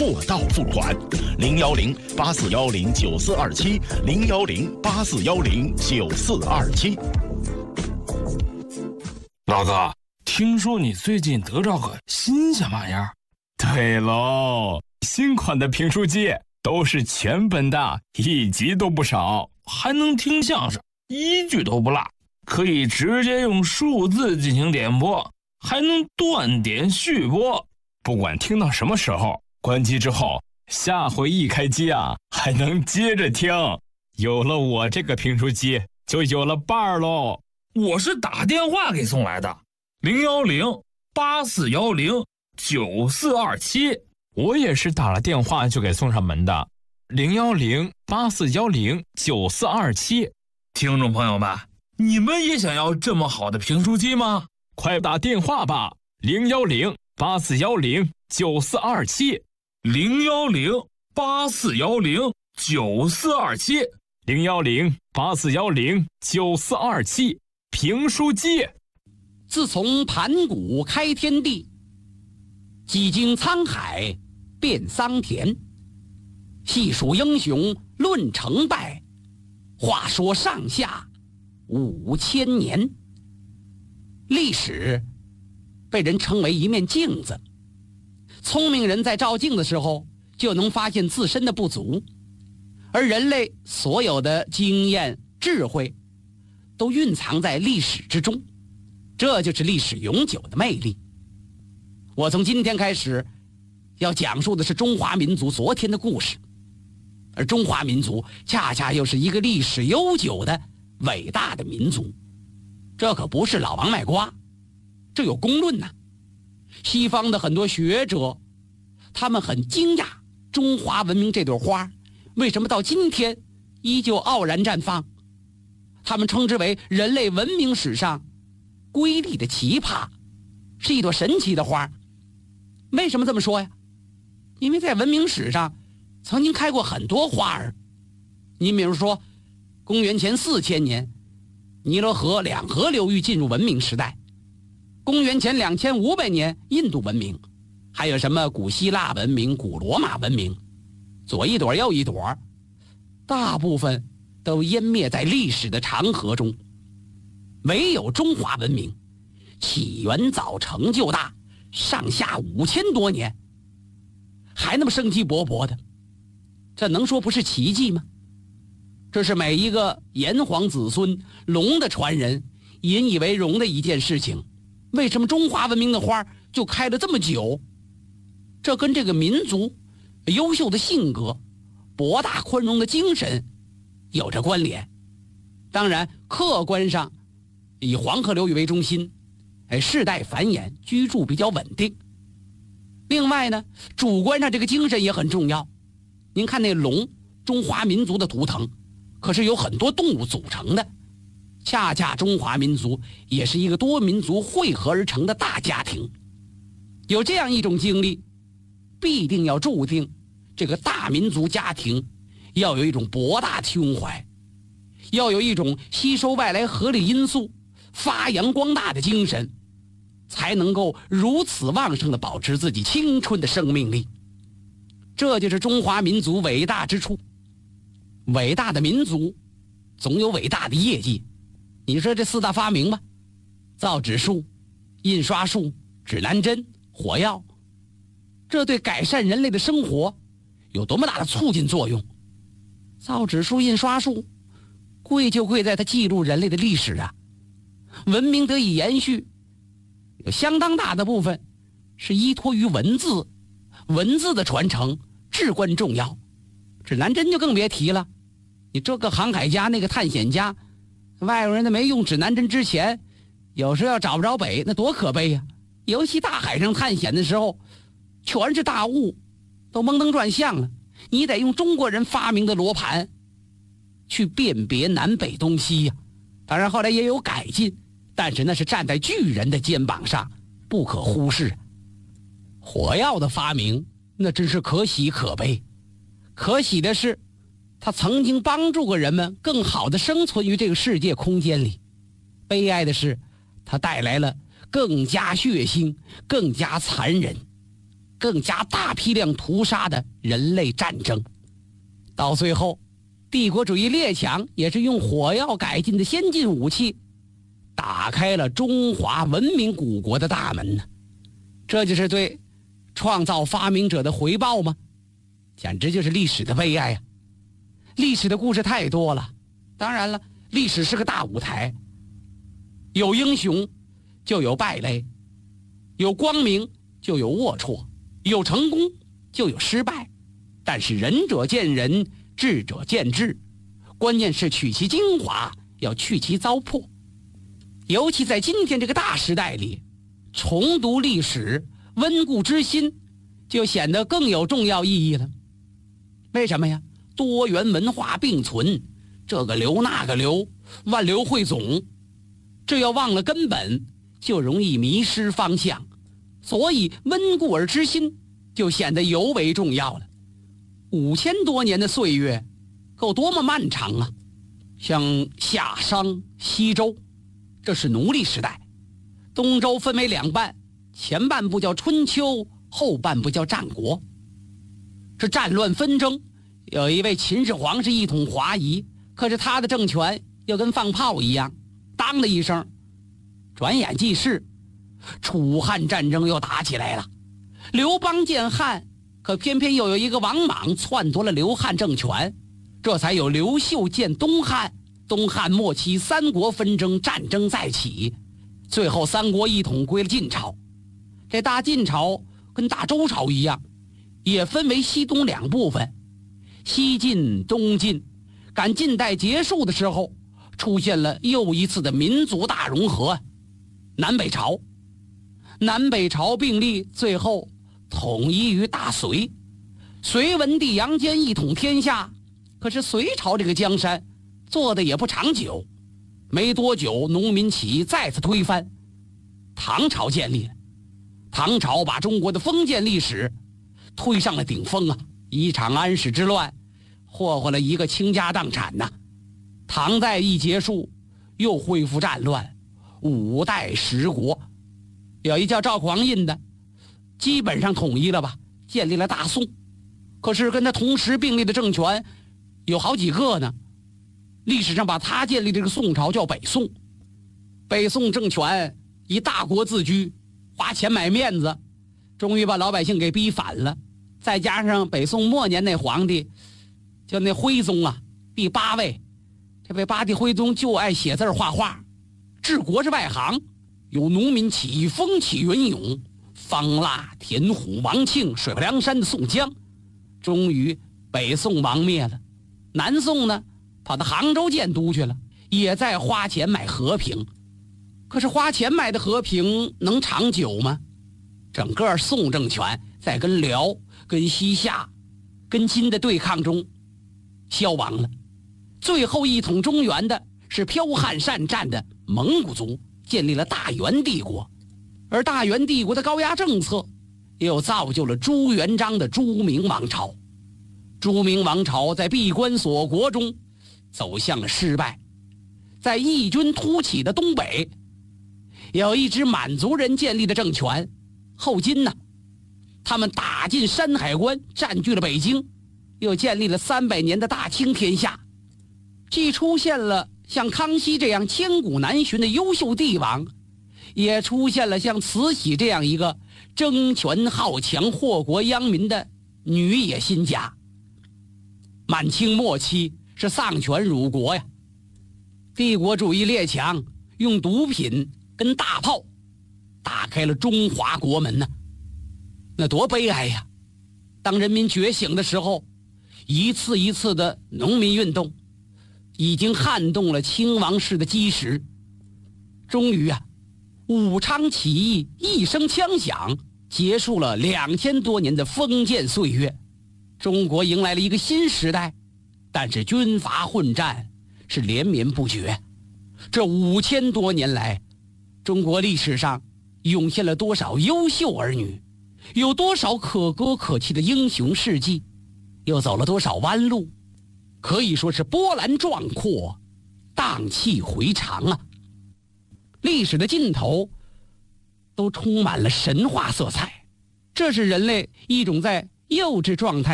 货到付款。010-8410-9427，010-8410-9427。 老哥，听说你最近得着个新鲜玩意儿？ 对喽，新款的评书机都是全本的，1集都不少， 还能听相声，1句都不落，可以直接用数字进行点播，还能断点续播。 不管听到什么时候，关机之后，下回一开机啊，还能接着听。有了我这个评书机，就有了伴儿喽。 我是打电话给送来的，010-8410-9427。 我也是打了电话就给送上门的，010-8410-9427。 听众朋友们，你们也想要这么好的评书机吗？ 快打电话吧，010-8410-9427。 010-8410-9427。 010-8410-9427。评书机。 自从盘古开天地，几经沧海变桑田，细数英雄论成败，话说上下5000年。历史被人称为一面镜子，聪明人在照镜的时候就能发现自身的不足，而人类所有的经验智慧都蕴藏在历史之中，这就是历史永久的魅力。我从今天开始要讲述的是中华民族昨天的故事，而中华民族恰恰又是一个历史悠久的伟大的民族。这可不是老王卖瓜，这有公论呐。西方的很多学者，他们很惊讶中华文明这朵花为什么到今天依旧傲然绽放，他们称之为人类文明史上瑰丽的奇葩，是一朵神奇的花。为什么这么说呀？因为在文明史上曾经开过很多花儿。你比如说公元前4000年尼罗河两河流域进入文明时代，公元前2500年印度文明，还有什么古希腊文明、古罗马文明，左一朵右一朵，大部分都湮灭在历史的长河中。唯有中华文明起源早，成就大，上下5000多年还那么生机勃勃的，这能说不是奇迹吗？这是每一个炎黄子孙龙的传人引以为荣的一件事情。为什么中华文明的花就开了这么久？这跟这个民族优秀的性格、博大宽容的精神有着关联。当然客观上以黄河流域为中心，世代繁衍，居住比较稳定。另外呢，主观上这个精神也很重要。您看那龙，中华民族的图腾可是有很多动物组成的，恰恰中华民族也是一个多民族汇合而成的大家庭。有这样一种经历，必定要注定这个大民族家庭要有一种博大胸怀，要有一种吸收外来合理因素发扬光大的精神，才能够如此旺盛地保持自己青春的生命力。这就是中华民族伟大之处。伟大的民族总有伟大的业绩。你说这4大发明吧，造纸术、印刷术、指南针、火药，这对改善人类的生活有多么大的促进作用。造纸术、印刷术贵就贵在它记录人类的历史啊，文明得以延续有相当大的部分是依托于文字，文字的传承至关重要。指南针就更别提了，你这个航海家那个探险家，外国人没用指南针之前，有时候要找不着北，那多可悲呀！尤其大海上探险的时候，全是大雾，都蒙灯转向了，你得用中国人发明的罗盘去辨别南北东西呀。当然后来也有改进，但是那是站在巨人的肩膀上，不可忽视。火药的发明那真是可喜可悲。可喜的是它曾经帮助过人们更好地生存于这个世界空间里，悲哀的是它带来了更加血腥、更加残忍、 更加大批量屠杀的人类战争。到最后，帝国主义列强也是用火药改进的先进武器，打开了中华文明古国的大门呢。这就是对创造发明者的回报吗？简直就是历史的悲哀呀！历史的故事太多了，当然了，历史是个大舞台，有英雄就有败类，有光明就有龌龊，有成功就有失败。但是仁者见仁，智者见智，关键是取其精华，要去其糟粕。尤其在今天这个大时代里，重读历史，温故知新，就显得更有重要意义了。为什么呀？多元文化并存，这个流那个流，万流汇总，这要忘了根本，就容易迷失方向。所以温故而知新就显得尤为重要了。5000多年的岁月够多么漫长啊！像夏商西周，这是奴隶时代，东周分为2半，前半部叫春秋，后半部叫战国。这战乱纷争，有一位秦始皇是一统华夷，可是他的政权又跟放炮一样，当的一声，转眼即逝。楚汉战争又打起来了，刘邦建汉，可偏偏又有一个王莽篡夺了刘汉政权，这才有刘秀建东汉。东汉末期三国纷争，战争再起，最后三国一统归了晋朝。这大晋朝跟大周朝一样，也分为西东2部分，西晋东晋。赶近代结束的时候，出现了又一次的民族大融合，南北朝。南北朝并立，最后统一于大隋。隋文帝杨坚一统天下，可是隋朝这个江山做的也不长久，没多久农民起义再次推翻，唐朝建立了。唐朝把中国的封建历史推上了顶峰啊！一场安史之乱祸祸了一个倾家荡产呐。唐代一结束，又恢复战乱，5代10国。有一叫赵匡胤的，基本上统一了吧，建立了大宋。可是跟他同时并立的政权有好几个呢。历史上把他建立这个宋朝叫北宋。北宋政权以大国自居，花钱买面子，终于把老百姓给逼反了。再加上北宋末年那皇帝叫那徽宗啊，第8位，这位八帝徽宗就爱写字画画，治国是外行，有农民起义风起云涌，方腊、田虎、王庆、水泊梁山的宋江。终于北宋亡灭了。南宋呢，跑到杭州建都去了，也在花钱买和平。可是花钱买的和平能长久吗？整个宋政权在跟辽、跟西夏、跟金的对抗中消亡了。最后一统中原的是剽悍善战的蒙古族，建立了大元帝国。而大元帝国的高压政策又造就了朱元璋的朱明王朝。朱明王朝在闭关锁国中走向了失败。在义军突起的东北，有一支满族人建立的政权后金呢，他们打进山海关，占据了北京，又建立了300年的大清天下。既出现了像康熙这样千古难寻的优秀帝王，也出现了像慈禧这样一个争权好强、祸国殃民的女野心家。满清末期是丧权辱国呀，帝国主义列强用毒品跟大炮打开了中华国门呢，那多悲哀呀！当人民觉醒的时候，一次一次的农民运动已经撼动了清王室的基石。终于啊，武昌起义一声枪响，结束了2000多年的封建岁月。中国迎来了一个新时代，但是军阀混战是连绵不绝。这5000多年来，中国历史上涌现了多少优秀儿女，有多少可歌可泣的英雄事迹，又走了多少弯路，可以说是波澜壮阔，荡气回肠啊！历史的尽头都充满了神话色彩， 这是人类一种在幼稚状态